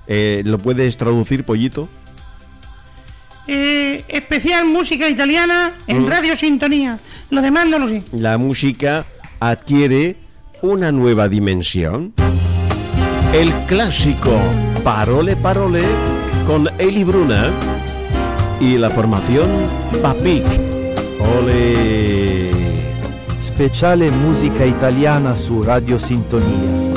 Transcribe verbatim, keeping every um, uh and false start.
Eh, ¿Lo puedes traducir, Pollito? Eh, especial música italiana en Mm. Radio Sintonía. Lo demás no lo sé. La música adquiere una nueva dimensión. El clásico Parole Parole con Eli Bruna y la formación Papic. Ole. Speciale musica italiana su Radio Sintonia.